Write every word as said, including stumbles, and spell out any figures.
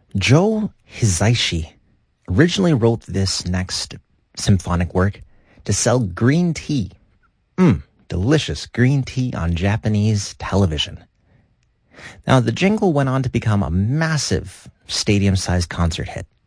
Joe Hisaishi originally wrote this next symphonic work to sell green tea. Mmm, delicious green tea on Japanese television. Now, the jingle went on to become a massive stadium-sized concert hit.